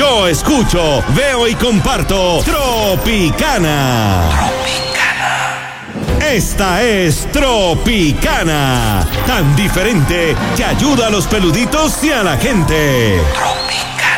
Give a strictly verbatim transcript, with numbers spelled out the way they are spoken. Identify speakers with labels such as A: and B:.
A: Yo escucho, veo y comparto Tropicana. Tropicana. Esta es Tropicana. Tan diferente que ayuda a los peluditos y a la gente. Tropicana.